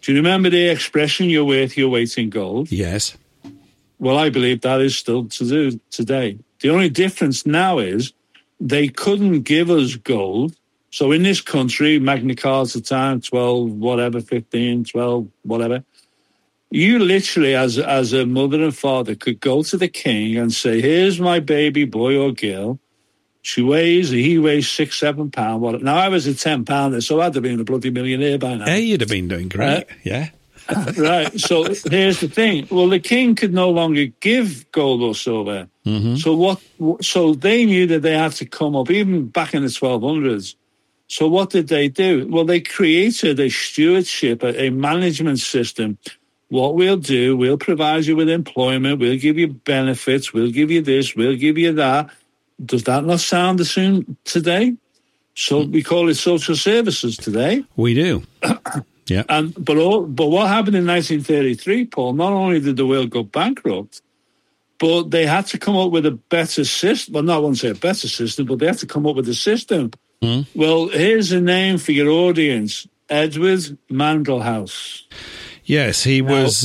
Do you remember the expression, you're worth your weight in gold? Yes. Well, I believe that is still to do today. The only difference now is they couldn't give us gold. So in this country, Magna Carta time, 12, whatever, 15, 12, whatever, you literally, as a mother and father, could go to the king and say, here's my baby boy or girl. He weighs 6, 7 pounds. Now, I was a 10 pounder, so I'd have been a bloody millionaire by now. Yeah, you'd have been doing great, yeah. Right. So here's the thing. Well, the king could no longer give gold or silver. Mm-hmm. So they knew that they had to come up, even back in the 1200s. So what did they do? Well, they created a stewardship, a management system. What we'll do, we'll provide you with employment, we'll give you benefits, we'll give you this, we'll give you that. Does that not sound the same today? So we call it social services today. We do. Yeah. But what happened in 1933, Paul? Not only did the world go bankrupt, but they had to come up with a better system. Well, no, I won't say a better system, but they had to come up with a system. Mm. Well, here's a name for your audience: Edward Mandelhouse. Yes, he was.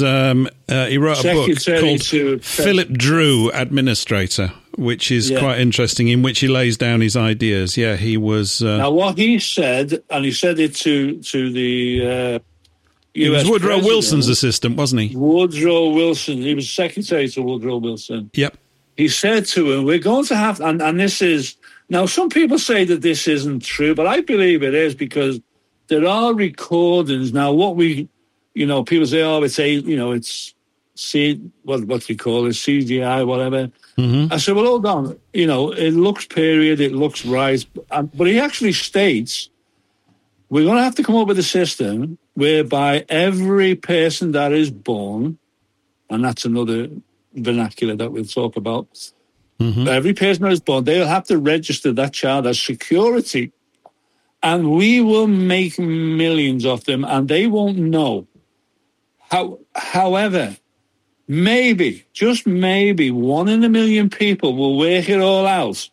He wrote a book called Philip Drew, Administrator, which is quite interesting, in which he lays down his ideas. Yeah, he was. Now, what he said, and he said it to the he was Woodrow Wilson's assistant, wasn't he? Woodrow Wilson. He was secretary to Woodrow Wilson. Yep. He said to him, "We're going to have," and this is now. Some people say that this isn't true, but I believe it is, because there are recordings now. What we people say, it's what we call it, CGI, whatever. Mm-hmm. I said, well, hold on. It looks period, it looks right. But he actually states, we're going to have to come up with a system whereby every person that is born, and that's another vernacular that we'll talk about, every person that is born, they'll have to register that child as security. And we will make millions of them, and they won't know. However, maybe, just maybe, 1 in a million people will work it all out.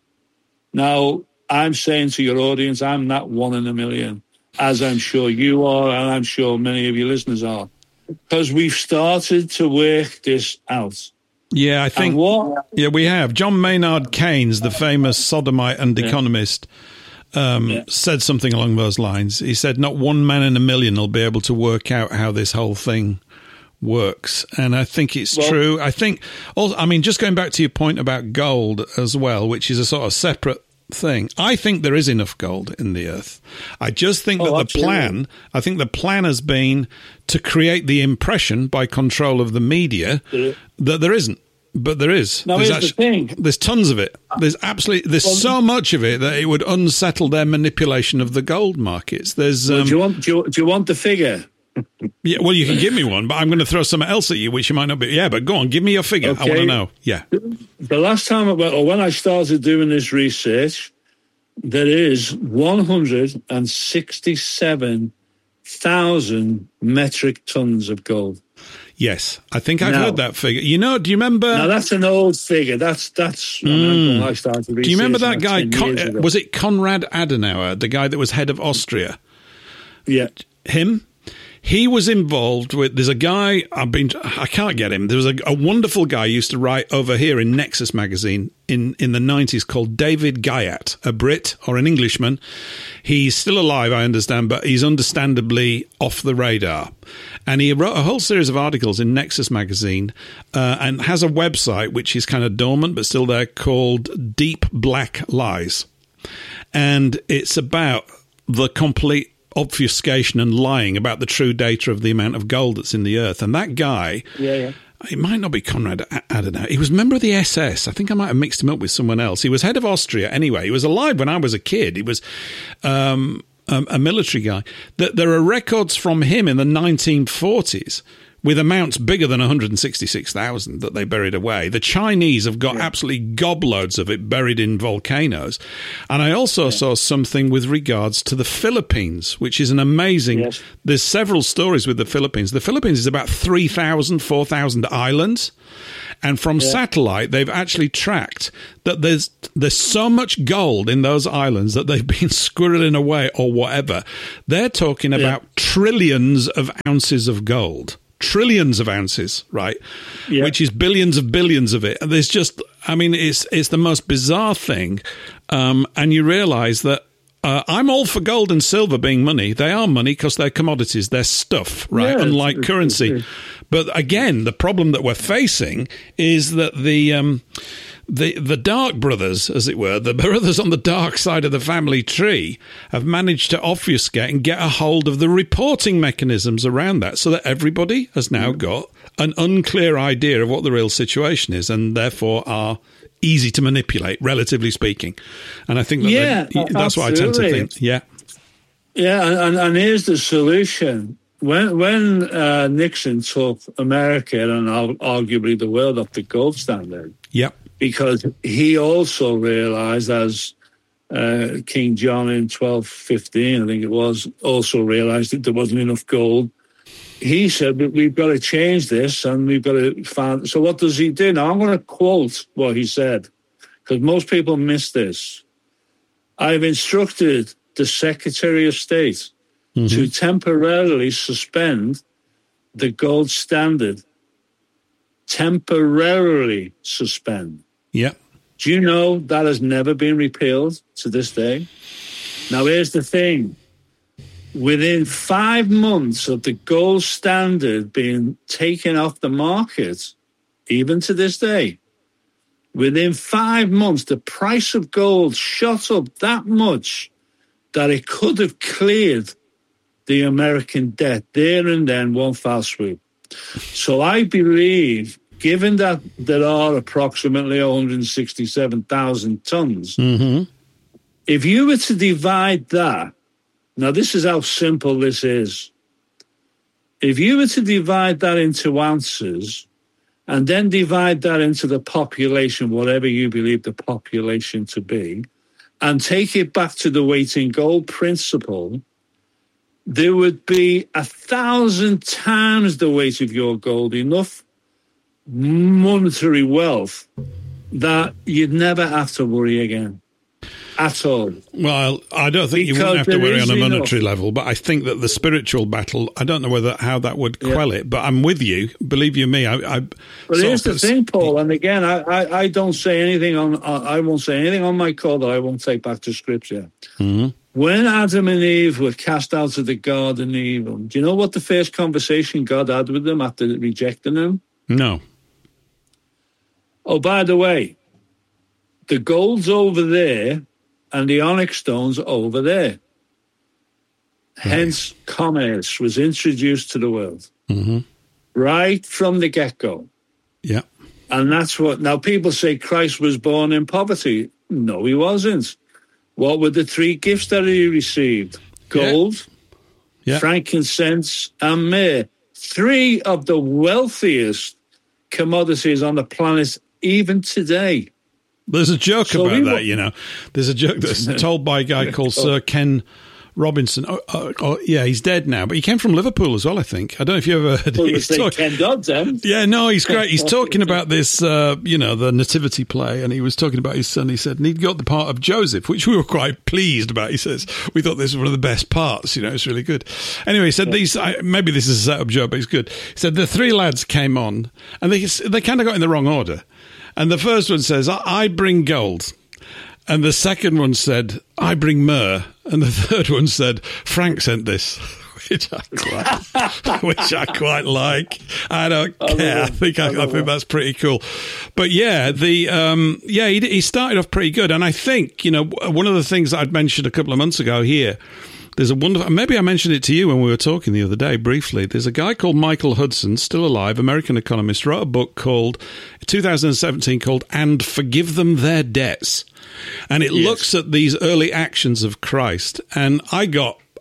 Now, I'm saying to your audience, I'm not 1 in a million, as I'm sure you are, and I'm sure many of your listeners are, because we've started to work this out. Yeah, I think, we have. John Maynard Keynes, the famous sodomite and economist, said something along those lines. He said, not 1 man in a million will be able to work out how this whole thing works. And I think it's true. I think also, just going back to your point about gold as well, which is a sort of separate thing. I think there is enough gold in the earth. I just think the plan has been to create the impression by control of the media that there isn't. But there is. Now, here's the thing. There's tons of it. There's so much of it that it would unsettle their manipulation of the gold markets. There's. Do you want the figure? Yeah, well, you can give me one, but I'm going to throw something else at you, which you might not be. Yeah, but go on, give me your figure. Okay. I want to know. Yeah. The last time, when I started doing this research, there is 167,000 metric tons of gold. Yes, I think I've heard that figure. Do you remember? Now, that's an old figure. I started researching. Do you remember that guy? Was it Konrad Adenauer, the guy that was head of Austria? Yeah. Him? He was involved with, there's a guy, I can't get him. There was a wonderful guy who used to write over here in Nexus magazine in the 90s called David Guyat, a Brit or an Englishman. He's still alive, I understand, but he's understandably off the radar. And he wrote a whole series of articles in Nexus magazine and has a website which is kind of dormant but still there, called Deep Black Lies. And it's about the complete obfuscation and lying about the true data of the amount of gold that's in the earth. And that guy, it might not be Konrad Adenauer. He was a member of the SS. I think I might have mixed him up with someone else. He was head of Austria anyway. He was alive when I was a kid. He was a military guy. There are records from him in the 1940s with amounts bigger than 166,000 that they buried away. The Chinese have got absolutely gobloads of it buried in volcanoes. And I also saw something with regards to the Philippines, which is an amazing... Yes. There's several stories with the Philippines. The Philippines is about 3,000, 4,000 islands. And from satellite, they've actually tracked that there's so much gold in those islands that they've been squirreling away or whatever. They're talking about trillions of ounces of gold. Trillions of ounces, right? Yeah. Which is billions of billions of it. And there's just, I mean, it's the most bizarre thing. And you realize that I'm all for gold and silver being money. They are money because they're commodities. They're stuff, right? Yeah, unlike currency. But again, the problem that we're facing is that the dark brothers, as it were, the brothers on the dark side of the family tree, have managed to obfuscate and get a hold of the reporting mechanisms around that, so that everybody has now got an unclear idea of what the real situation is, and therefore are easy to manipulate, relatively speaking. And I think that that's what I tend to think. Yeah. Yeah, and here's the solution. When Nixon took America and arguably the world off the gold standard, because he also realized, as King John in 1215, I think it was, also realized that there wasn't enough gold. He said, we've got to change this and we've got to find... So what does he do? Now, I'm going to quote what he said, because most people miss this. I've instructed the Secretary of State to temporarily suspend the gold standard. Temporarily suspend. Yeah. Do you know that has never been repealed to this day? Now, here's the thing. Within 5 months of the gold standard being taken off the market, even to this day, within 5 months, the price of gold shot up that much that it could have cleared the American debt there and then, one foul swoop. So I believe, given that there are approximately 167,000 tons, if you were to divide that, now this is how simple this is. If you were to divide that into ounces and then divide that into the population, whatever you believe the population to be, and take it back to the weight in gold principle, there would be 1,000 times the weight of your gold, enough monetary wealth that you'd never have to worry again. At all. Well, I don't think you wouldn't have to worry on a monetary level, but I think that the spiritual battle, I don't know how that would quell it, but I'm with you. Believe you me. But here's the thing, Paul, and again, I don't say anything I won't say anything on my call that I won't take back to Scripture. When Adam and Eve were cast out of the Garden of Eden, do you know what the first conversation God had with them after rejecting them? No. Oh, by the way, the gold's over there, and the onyx stone's over there. Hence, commerce was introduced to the world right from the get-go. Yeah. And that's what... Now, people say Christ was born in poverty. No, he wasn't. What were the 3 gifts that he received? Gold, frankincense, and myrrh. 3 of the wealthiest commodities on the planet even today. There's a joke about that, you know. There's a joke that's told by a guy called Sir Ken Robinson. Yeah, he's dead now, but he came from Liverpool as well, I think. I don't know if you ever heard it. Ken Dodd, then. Yeah, no, he's great. He's talking about this, the nativity play, and he was talking about his son. He said, and he'd got the part of Joseph, which we were quite pleased about. He says, we thought this was one of the best parts, it's really good. Anyway, he said, maybe this is a set-up joke, but it's good. He said, the 3 lads came on, and they kind of got in the wrong order. And the first one says, I bring gold. And the second one said, I bring myrrh. And the third one said, Frank sent this, which I quite like. I don't care. I think that's pretty cool. But yeah, he started off pretty good. And I think, one of the things that I'd mentioned a couple of months ago here, there's a wonderful, maybe I mentioned it to you when we were talking the other day briefly. There's a guy called Michael Hudson, still alive, American economist, wrote a book called 2017 called And Forgive Them Their Debts. And it looks at these early actions of Christ. And I got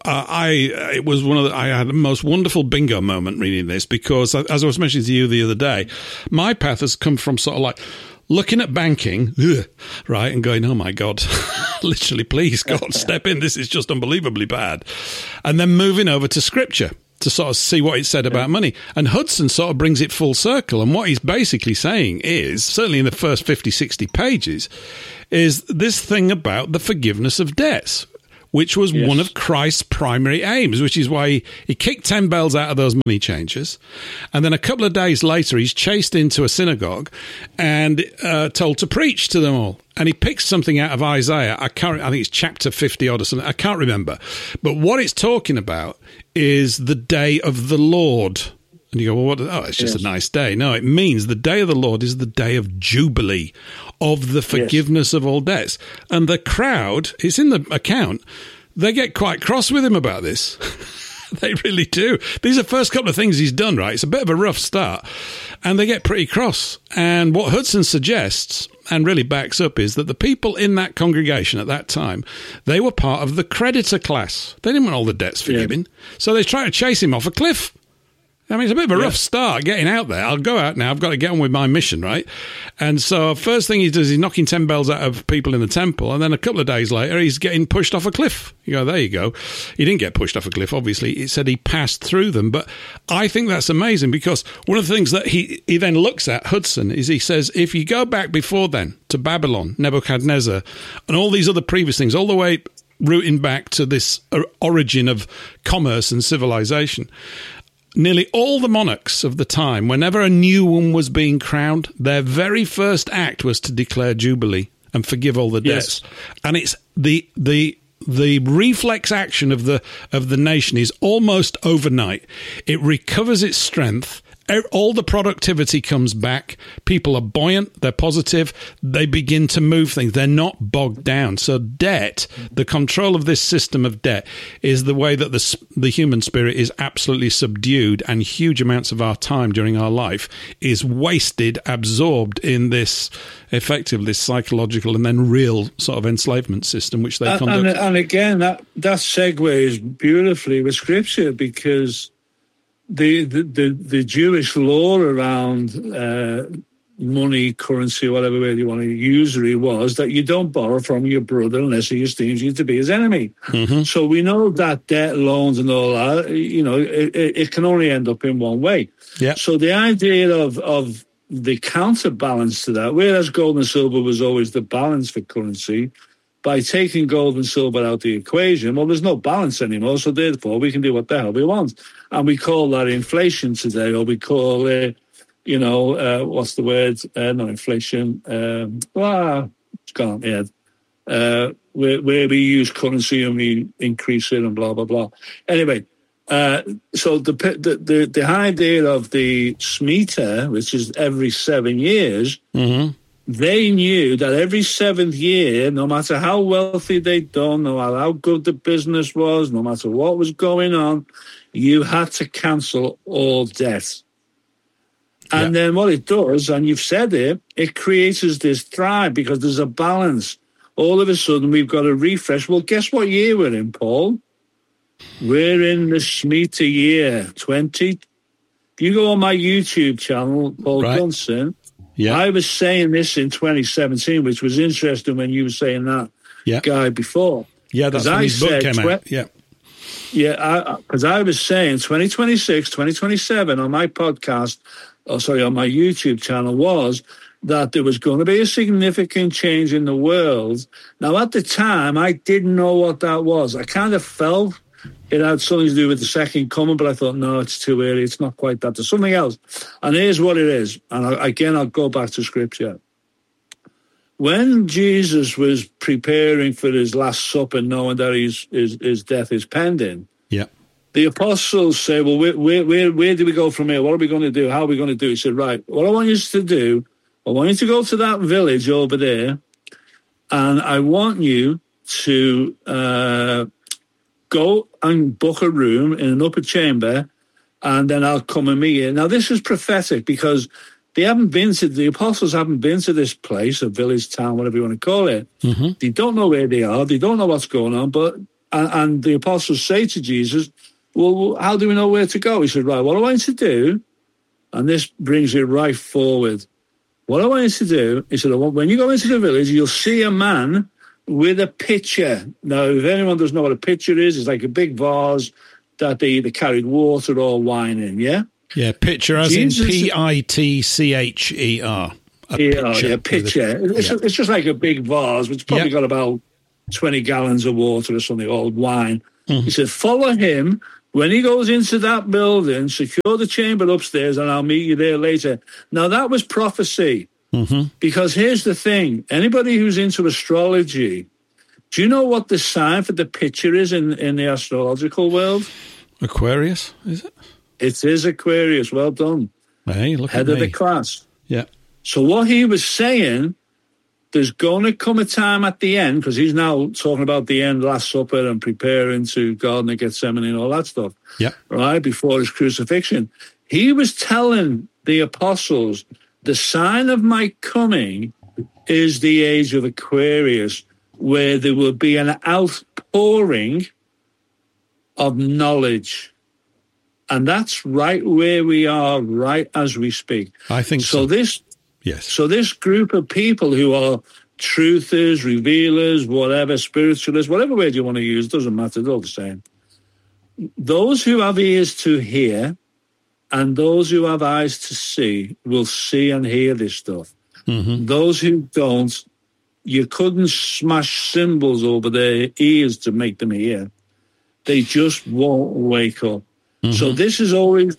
it was I had the most wonderful bingo moment reading this, because as I was mentioning to you the other day, my path has come from sort of like looking at banking, right, and going, oh my God, literally, please, God, step in. This is just unbelievably bad. And then moving over to scripture to sort of see what it said about money. And Hudson sort of brings it full circle. And what he's basically saying is, certainly in the first 50, 60 pages, is this thing about the forgiveness of debts, which was one of Christ's primary aims, which is why he kicked 10 bells out of those money changers. And then a couple of days later, he's chased into a synagogue and told to preach to them all. And he picks something out of Isaiah. I think it's chapter 50 odd or something. I can't remember. But what it's talking about is the day of the Lord. And you go, well, it's just a nice day. No, it means the day of the Lord is the day of Jubilee, of the forgiveness of all debts. And the crowd, it's in the account, they get quite cross with him about this. They really do. These are the first couple of things he's done, right? It's a bit of a rough start. And they get pretty cross. And what Hudson suggests, and really backs up, is that the people in that congregation at that time, they were part of the creditor class. They didn't want all the debts forgiven. So they tried to chase him off a cliff. I mean, it's a bit of a rough start getting out there. I'll go out now. I've got to get on with my mission, right? And so first thing he does, he's knocking 10 bells out of people in the temple. And then a couple of days later, he's getting pushed off a cliff. You go, there you go. He didn't get pushed off a cliff, obviously. It said he passed through them. But I think that's amazing, because one of the things that he then looks at, Hudson, is he says, if you go back before then to Babylon, Nebuchadnezzar, and all these other previous things, all the way rooting back to this origin of commerce and civilization, nearly all the monarchs of the time, whenever a new one was being crowned, their very first act was to declare Jubilee and forgive all the debts. And it's the reflex action of the nation is almost overnight. It recovers its strength. All the productivity comes back. People are buoyant. They're positive. They begin to move things. They're not bogged down. So debt, the control of this system of debt, is the way that the human spirit is absolutely subdued, and huge amounts of our time during our life is wasted, absorbed in this, effectively, this psychological and then real sort of enslavement system, which they conduct. And again, that segues beautifully with Scripture, because the Jewish law around money, currency, whatever way you want to usury, was that you don't borrow from your brother unless he esteems you to be his enemy. Mm-hmm. So we know that debt, loans and all that, it can only end up in one way. Yeah. So the idea of the counterbalance to that, whereas gold and silver was always the balance for currency, by taking gold and silver out the equation, well, there's no balance anymore, so therefore we can do what the hell we want. And we call that inflation today, or we call it, what's the word? Not inflation. It's gone out my head. Where we use currency and we increase it and blah, blah, blah. Anyway, so the idea of the Shemitah, which is every 7 years, mm-hmm. They knew that every 7th year, no matter how wealthy they'd done, no matter how good the business was, no matter what was going on, you had to cancel all debt. And then what it does, and you've said it creates this thrive, because there's a balance. All of a sudden, we've got a refresh. Well, guess what year we're in, Paul? We're in the Shemitah year 20. If you go on my YouTube channel, Paul Gunson, I was saying this in 2017, which was interesting when you were saying that guy before. Yeah, that's when his book came out. Because I was saying 2026, 2027 on my podcast, on my YouTube channel, was that there was going to be a significant change in the world. Now, at the time, I didn't know what that was. I kind of felt it had something to do with the second coming, but I thought, no, it's too early. It's not quite that. There's something else. And here's what it is. And I'll go back to Scripture. When Jesus was preparing for his last supper, knowing that his death is pending, the apostles say, well, where do we go from here? What are we going to do? How are we going to do it? He said, right, what I want you to do, I want you to go to that village over there, and I want you to go and book a room in an upper chamber, and then I'll come and meet you. Now, this is prophetic, because the apostles haven't been to this place, a village, town, whatever you want to call it. Mm-hmm. They don't know where they are. They don't know what's going on. But And the apostles say to Jesus, well, how do we know where to go? He said, right, what I want you to do, and this brings it right forward. What I want you to do, he said, when you go into the village, you'll see a man with a pitcher. Now, if anyone doesn't know what a pitcher is, it's like a big vase that they either carried water or wine in, yeah? Yeah, pitcher as Jesus, in Pitcher. Pitcher. It's just like a big vase, which probably got about 20 gallons of water or something, or wine. He said, follow him. When he goes into that building, secure the chamber upstairs, and I'll meet you there later. Now, that was prophecy. Because here's the thing. Anybody who's into astrology, do you know what the sign for the pitcher is in the astrological world? Aquarius, is it? It is Aquarius. Well done. Hey, look Head at of me. the class. Yeah. So what he was saying, there's going to come a time at the end, because he's now talking about the end, Last Supper, and preparing to Garden of Gethsemane and all that stuff. Yeah. Right, before his crucifixion. He was telling the apostles, the sign of my coming is the age of Aquarius, where there will be an outpouring of knowledge. And that's right where we are, right as we speak. I think so. Yes. So this group of people who are truthers, revealers, whatever, spiritualists, whatever word you want to use, doesn't matter, they're all the same. Those who have ears to hear and those who have eyes to see will see and hear this stuff. Those who don't, you couldn't smash cymbals over their ears to make them hear. They just won't wake up. So this is always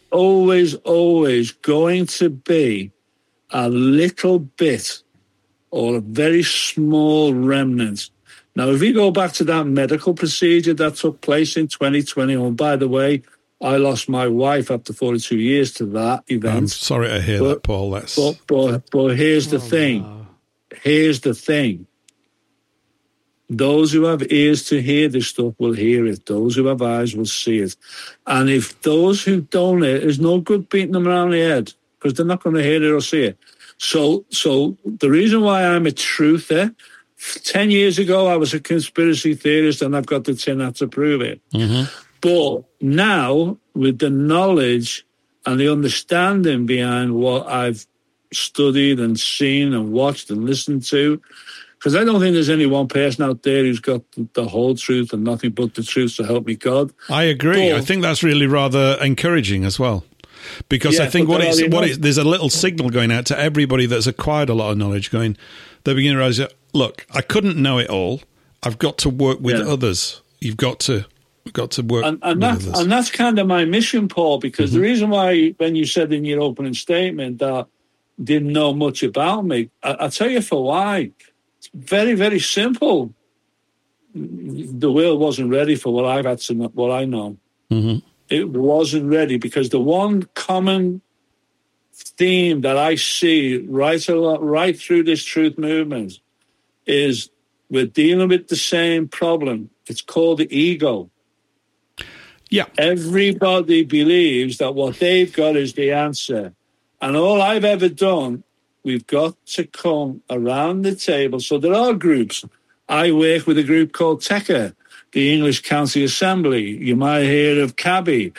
going to be a little bit or a very small remnant. Now, if we go back to that medical procedure that took place in 2020, and by the way, I lost my wife after 42 years to that event. I'm sorry to hear that, Paul. But here's the thing. No. Here's the thing. Those who have ears to hear this stuff will hear it. Those who have eyes will see it. And if those who don't hear, there's no good beating them around the head, because they're not going to hear it or see it. So the reason why I'm a truther, 10 years ago, I was a conspiracy theorist, and I've got the tin hat to prove it. But now, with the knowledge and the understanding behind what I've studied and seen and watched and listened to, because I don't think there's any one person out there who's got the whole truth and nothing but the truth, so help me God. I agree. But I think that's really rather encouraging as well. Because I think there's a little signal going out to everybody that's acquired a lot of knowledge going, they're beginning to realize, look, I couldn't know it all. I've got to work with others. You've got to work with others. And that's kind of my mission, Paul, because the reason why, when you said in your opening statement that didn't know much about me, I'll tell you for why. It's very, very simple. The world wasn't ready for what I've had to know, what I know. It wasn't ready, because the one common theme that I see right through this truth movement is we're dealing with the same problem. It's called the ego. Yeah. Everybody believes that what they've got is the answer. And all I've ever done, we've got to come around the table. So there are groups. I work with a group called TECA, the English County Assembly. You might hear of CABI,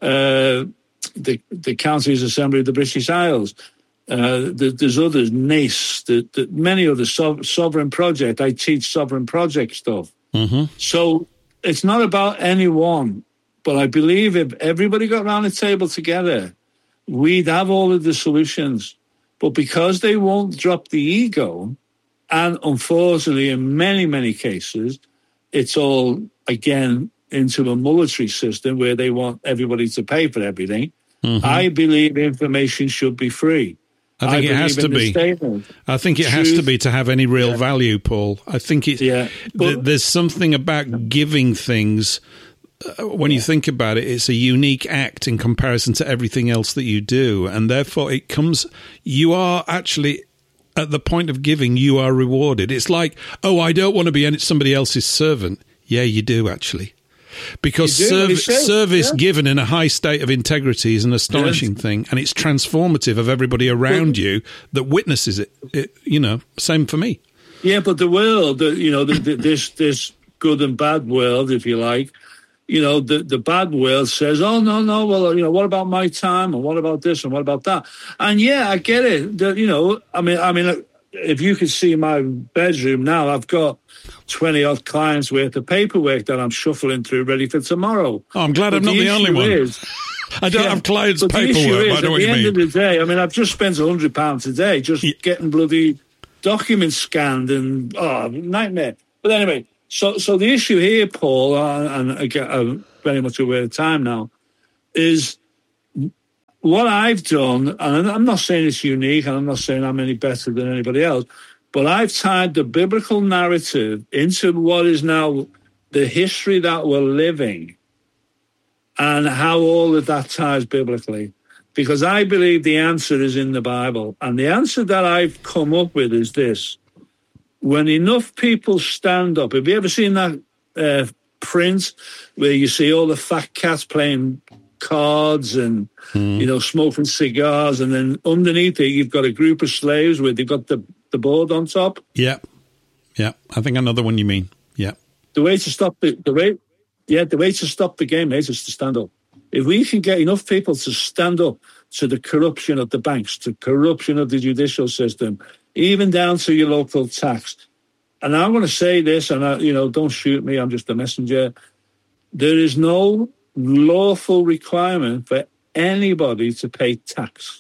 the Counties Assembly of the British Isles. There's others, NACE, many others, Sovereign Project. I teach Sovereign Project stuff. So it's not about anyone, but I believe if everybody got around the table together, we'd have all of the solutions. But because they won't drop the ego, and unfortunately in many, many cases, it's all, again, into a military system where they want everybody to pay for everything. I believe information should be free. I think it has to be. I think it has to be to have any real value, Paul. I think there's something about giving things. When you think about it, it's a unique act in comparison to everything else that you do. And therefore you are actually, at the point of giving, you are rewarded. It's like, I don't want to be somebody else's servant. Yeah, you do, actually. Because service given in a high state of integrity is an astonishing thing, and it's transformative of everybody around you that witnesses it. Same for me. Yeah, but the world, this good and bad world, if you like, the bad world says, oh, no, well, what about my time? And what about this? And what about that? And yeah, I get it. I mean, if you could see my bedroom now, I've got 20 odd clients worth of paperwork that I'm shuffling through ready for tomorrow. Oh, I'm glad I'm not the only one. I don't have clients' paperwork, but I know what you mean. At the end of the day, I mean, I've just spent £100 a day just getting bloody documents scanned and, nightmare. But anyway, so the issue here, Paul, and I'm very much aware of time now, is what I've done, and I'm not saying it's unique, and I'm not saying I'm any better than anybody else, but I've tied the biblical narrative into what is now the history that we're living and how all of that ties biblically. Because I believe the answer is in the Bible. And the answer that I've come up with is this. When enough people stand up, have you ever seen that print where you see all the fat cats playing cards and, smoking cigars, and then underneath it, you've got a group of slaves where they've got the board on top? Yeah. Yeah. I think another one you mean. Yeah. The way to stop the way to stop the game is to stand up. If we can get enough people to stand up to the corruption of the banks, to corruption of the judicial system, even down to your local tax. And I'm going to say this, and don't shoot me, I'm just a messenger. There is no lawful requirement for anybody to pay tax.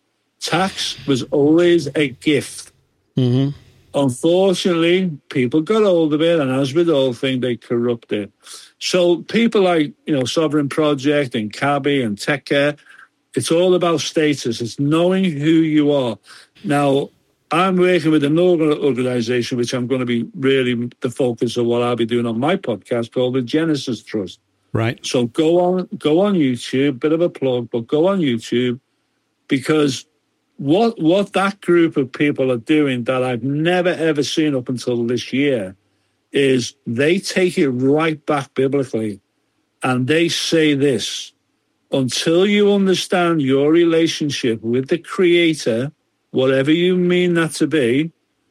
Tax was always a gift. Mm-hmm. Unfortunately, people got hold of it, and as with all things, they corrupt it. So people like, Sovereign Project and Cabby and Tech Care, it's all about status. It's knowing who you are. Now, I'm working with an organization, which I'm going to be really the focus of what I'll be doing on my podcast, called the Genesis Trust. Right. So go on YouTube, bit of a plug, but go on YouTube, because what that group of people are doing that I've never, ever seen up until this year is they take it right back biblically, and they say this: until you understand your relationship with the Creator, whatever you mean that to be,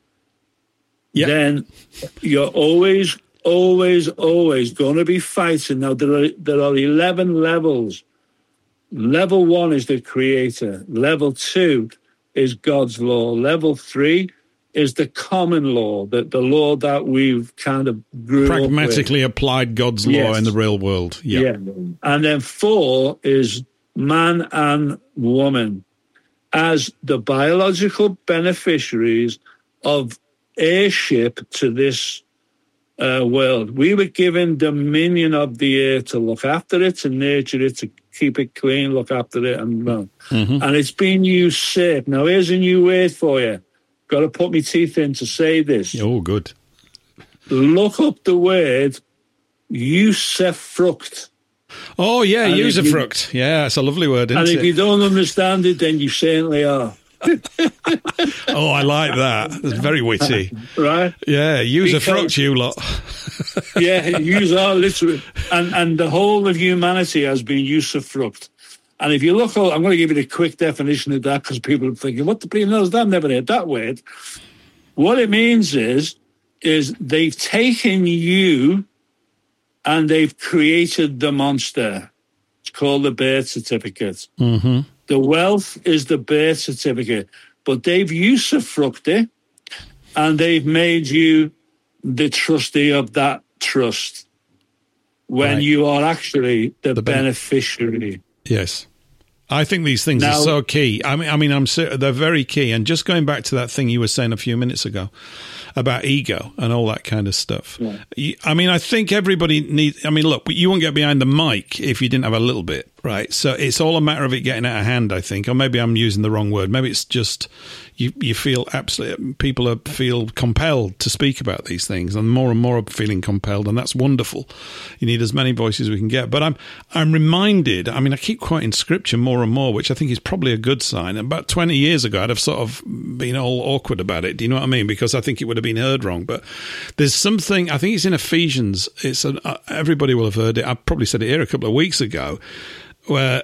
then you're always going to be fighting. Now, there are 11 levels. Level 1 is the Creator. Level 2 is God's law. Level 3 is the common law, the law that we've kind of grew pragmatically up with. Applied God's law in the real world. Yeah. And then 4 is man and woman as the biological beneficiaries of heirship to this world. We were given dominion of the earth to look after it, to nurture it, to keep it clean, look after it, and it's been usurped. Now, here's a new word for you. Got to put my teeth in to say this. Oh, good. Look up the word usufruct. Oh, yeah, usufruct. Yeah, it's a lovely word, isn't it? And if you don't understand it, then you certainly are. Oh, I like that. It's very witty. Right? Yeah, usufruct, you lot. Yeah, use our literally. And the whole of humanity has been usufruct. And if you look, I'm going to give you the quick definition of that, because people are thinking, what the bleeding hell is that? I've never heard that word. What it means is they've taken you and they've created the monster. It's called the birth certificate. Mm-hmm. The wealth is the birth certificate, but they've usufruct it, and they've made you the trustee of that trust when you are actually the beneficiary. Yes. I think these things are so key. I mean, they're very key. And just going back to that thing you were saying a few minutes ago about ego and all that kind of stuff. Yeah. I mean, I think everybody needs, look, you won't get behind the mic if you didn't have a little bit, right? So it's all a matter of it getting out of hand, I think. Or maybe I'm using the wrong word. Maybe it's just you feel absolutely, people feel compelled to speak about these things, and more are feeling compelled, and that's wonderful. You need as many voices as we can get. But I'm reminded, I keep quoting scripture more and more, which I think is probably a good sign. About 20 years ago, I'd have sort of been all awkward about it. Do you know what I mean? Because I think it would have been heard wrong. But there's something, I think it's in Ephesians, everybody will have heard it. I probably said it here a couple of weeks ago, where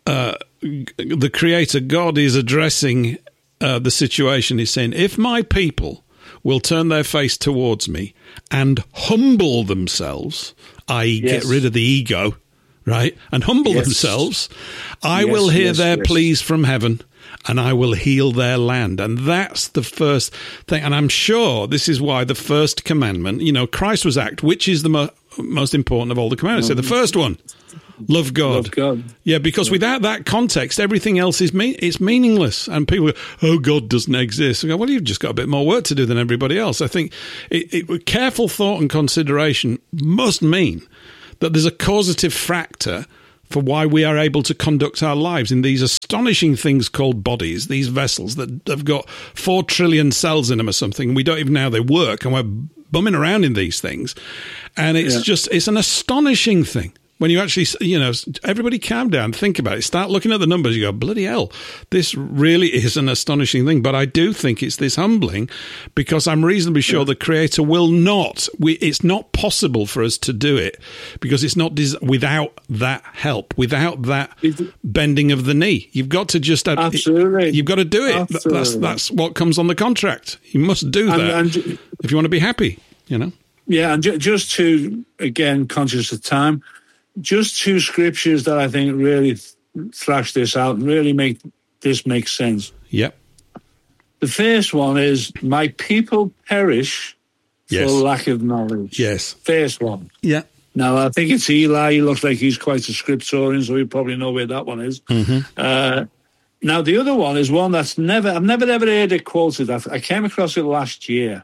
the Creator God is addressing the situation. He's saying, if my people will turn their face towards me and humble themselves, i.e. Yes. get rid of the ego, right, and humble Yes. themselves, I Yes, will hear yes, their yes. pleas from heaven, and I will heal their land. And that's the first thing. And I'm sure this is why the first commandment, Christ was asked, which is the most important of all the commandments? So the first one, love God. Love God. Yeah, because without that context, everything else is it's meaningless. And people go, oh, God doesn't exist. I go, well, you've just got a bit more work to do than everybody else. I think careful thought and consideration must mean that there's a causative factor for why we are able to conduct our lives in these astonishing things called bodies, these vessels that have got 4 trillion cells in them or something, and we don't even know how they work, and we're bumming around in these things. And it's an astonishing thing. When you actually, everybody calm down, think about it, start looking at the numbers, you go, bloody hell, this really is an astonishing thing. But I do think it's this humbling, because I'm reasonably sure the Creator will not, it's not possible for us to do it, because it's not without that help, without that bending of the knee. You've got to just, Absolutely. You've got to do it. Absolutely. That's what comes on the contract. You must do that And if you want to be happy, Yeah, and just to, again, conscious of time, just 2 scriptures that I think really thrash this out and really make this make sense. Yep. The first one is, my people perish Yes. for lack of knowledge. Yes. First one. Yeah. Now, I think it's Eli. He looks like he's quite a scriptorian, so we probably know where that one is. Mm-hmm. Now, the other one is one that's I've never heard it quoted. I came across it last year.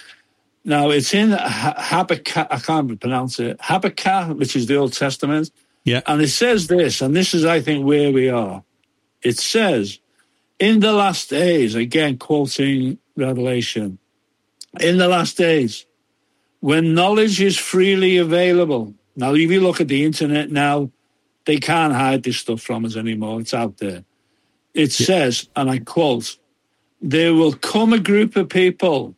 Now, it's in Habakkuk, I can't pronounce it, Habakkuk, which is the Old Testament. Yeah. And it says this, and this is, I think, where we are. It says, in the last days, again, quoting Revelation, in the last days, when knowledge is freely available. Now, if you look at the internet now, they can't hide this stuff from us anymore. It's out there. It says, and I quote, there will come a group of people.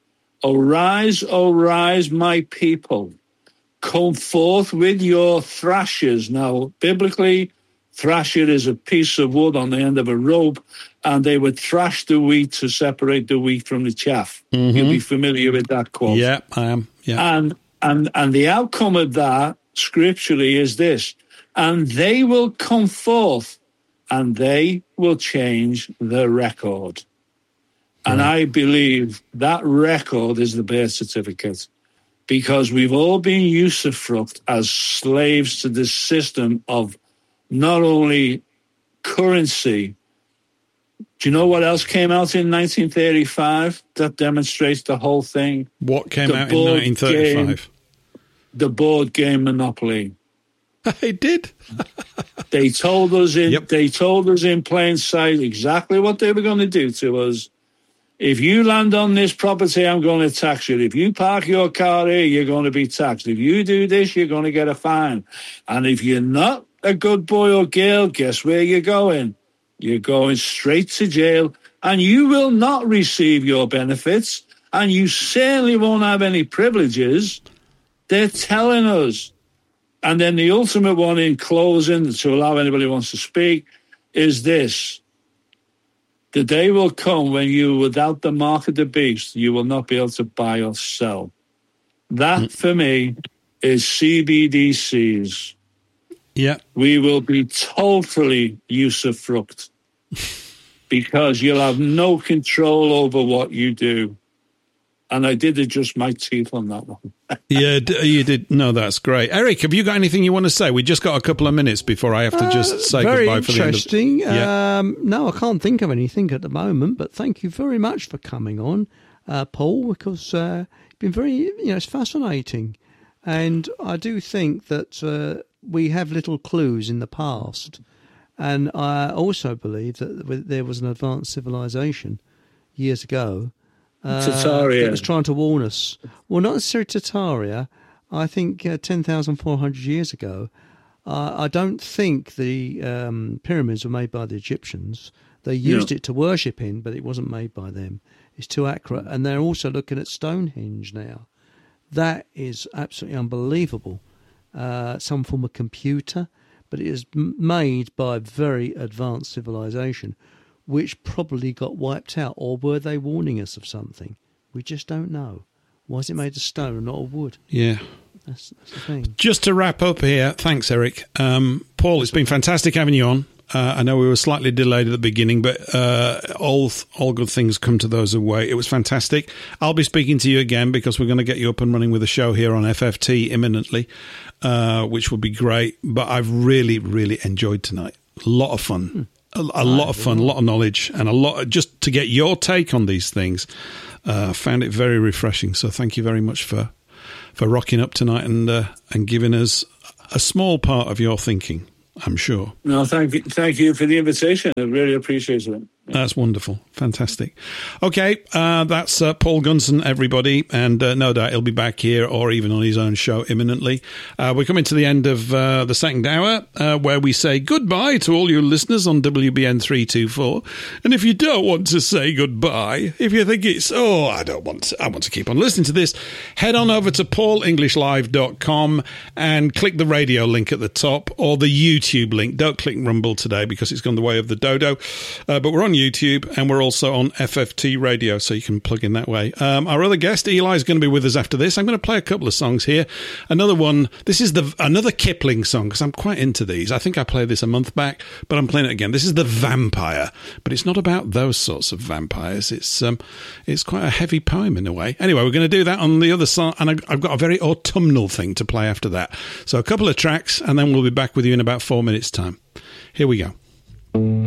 Arise, my people. Come forth with your thrashers. Now, biblically, thrasher is a piece of wood on the end of a rope, and they would thrash the wheat to separate the wheat from the chaff. Mm-hmm. You'll be familiar with that quote. Yeah, I am. Yeah. And the outcome of that, scripturally, is this. And they will come forth, and they will change the record. And I believe that record is the birth certificate, because we've all been usufruct as slaves to this system of not only currency. Do you know what else came out in 1935 that demonstrates the whole thing? What came out in 1935? The board game Monopoly. It did. They told us in plain sight exactly what they were going to do to us. If you land on this property, I'm going to tax you. If you park your car here, you're going to be taxed. If you do this, you're going to get a fine. And if you're not a good boy or girl, guess where you're going? You're going straight to jail, and you will not receive your benefits, and you certainly won't have any privileges. They're telling us. And then the ultimate one in closing, to allow anybody who wants to speak, is this. The day will come when you, without the mark of the beast, you will not be able to buy or sell. That, for me, is CBDCs. Yeah. We will be totally usufruct because you'll have no control over what you do. And I did adjust my teeth on that one. Yeah, you did. No, that's great. Eric, have you got anything you want to say? We just got a couple of minutes before I have to just say goodbye for the end of Very interesting. No, I can't think of anything at the moment, but thank you very much for coming on, Paul, because you've been very, it's fascinating. And I do think that we have little clues in the past. And I also believe that there was an advanced civilization years ago Tartaria. that was trying to warn us. Well, not necessarily Tartaria. I think 10,400 years ago. I don't think the pyramids were made by the Egyptians. They used it to worship in, but it wasn't made by them. It's too accurate. And they're also looking at Stonehenge now. That is absolutely unbelievable. Some form of computer, but it is made by a very advanced civilization, which probably got wiped out, or were they warning us of something? We just don't know. Why is it made of stone and not of wood? Yeah. That's the thing. Just to wrap up here, thanks, Eric. Paul, it's been fantastic having you on. I know we were slightly delayed at the beginning, but all good things come to those who wait. It was fantastic. I'll be speaking to you again because we're going to get you up and running with a show here on FFT imminently, which will be great. But I've really, really enjoyed tonight. A lot of fun. A lot of fun, a lot of knowledge, and a lot just to get your take on these things. Found it very refreshing. So thank you very much for rocking up tonight and giving us a small part of your thinking, I'm sure. No, thank you for the invitation. I really appreciate it. That's wonderful. Fantastic. Okay, that's Paul Gunson, everybody, and no doubt he'll be back here or even on his own show imminently. We're coming to the end of the second hour, where we say goodbye to all you listeners on WBN 324. And if you don't want to say goodbye, if you think it's, I want to keep on listening to this, head on over to paulenglishlive.com and click the radio link at the top or the YouTube link. Don't click Rumble today because it's gone the way of the dodo. But we're on YouTube and we're also on FFT Radio, so you can plug in that way. Our other guest, Eli, is going to be with us after this. I'm going to play a couple of songs here. Another one, this is another Kipling song, because I'm quite into these. I think I played this a month back, but I'm playing it again. This is The Vampire, but it's not about those sorts of vampires. It's quite a heavy poem in a way. Anyway, we're going to do that on the other side, and I've got a very autumnal thing to play after that. So a couple of tracks, and then we'll be back with you in about 4 minutes' time. Here we go.